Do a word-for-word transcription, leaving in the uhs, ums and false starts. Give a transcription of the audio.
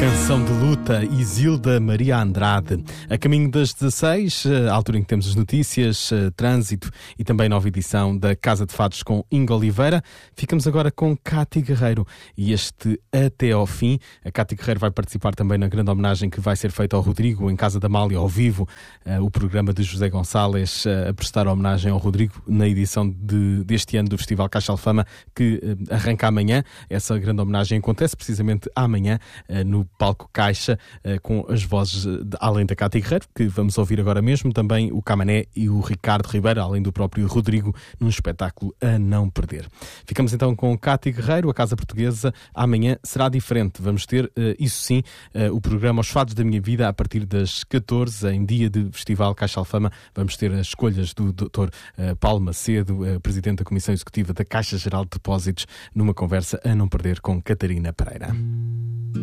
Canção de luta, Isilda Maria Andrade. A caminho das dezasseis, a altura em que temos as notícias, trânsito e também nova edição da Casa de Fados com Ingo Oliveira. Ficamos agora com Cátia Guerreiro e este Até ao Fim. A Cátia Guerreiro vai participar também na grande homenagem que vai ser feita ao Rodrigo em Casa da Amália, ao vivo. O programa de José Gonçalves a prestar homenagem ao Rodrigo na edição de, deste ano do Festival Caixa Alfama, que arranca amanhã. Essa grande homenagem acontece precisamente amanhã no Palco Caixa, com as vozes, de, além da Cátia Guerreiro, que vamos ouvir agora mesmo, também o Camané e o Ricardo Ribeiro, além do próprio Rodrigo, num espetáculo a não perder. Ficamos então com Cátia Guerreiro. A Casa Portuguesa amanhã será diferente. Vamos ter, isso sim, o programa Os Fados da Minha Vida a partir das catorze, em dia de Festival Caixa Alfama. Vamos ter as escolhas do doutor Paulo Macedo, Presidente da Comissão Executiva da Caixa Geral de Depósitos, numa conversa a não perder com Catarina Pereira.